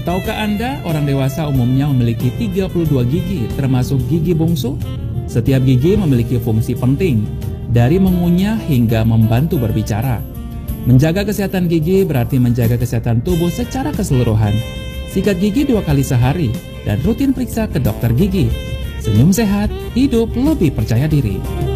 Tahukah Anda, orang dewasa umumnya memiliki 32 gigi, termasuk gigi bungsu? Setiap gigi memiliki fungsi penting, dari mengunyah hingga membantu berbicara. Menjaga kesehatan gigi berarti menjaga kesehatan tubuh secara keseluruhan. Sikat gigi 2 kali sehari, dan rutin periksa ke dokter gigi. Senyum sehat, hidup lebih percaya diri.